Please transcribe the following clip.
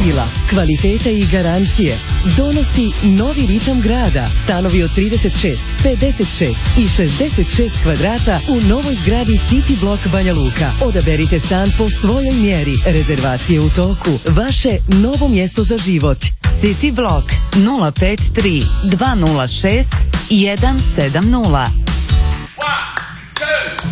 sila, kvaliteta i garancije donosi novi ritam grada. Stanovi od 36, 56 i 66 kvadrata u novoj zgradi City Block Banja Luka. Odaberite stan po svojoj mjeri. Rezervacije u toku. Vaše novo mjesto za život. City Block 053 206 170.